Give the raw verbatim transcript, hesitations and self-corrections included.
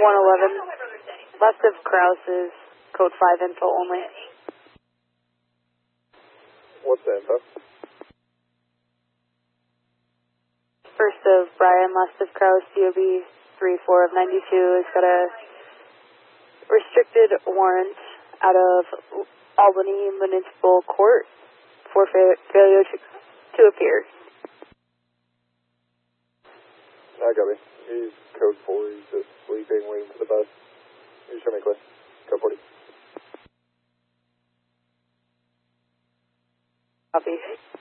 one eleven, left of Krause's, code five info only. What's the info? First of Brian, left of Krause, D O B three four of ninety-two, has got a restricted warrant out of Albany Municipal Court for fa failure to, to appear. I got me. He's code four, he's just sleeping, waiting for the bus. You show me clear. Code forty. Copy.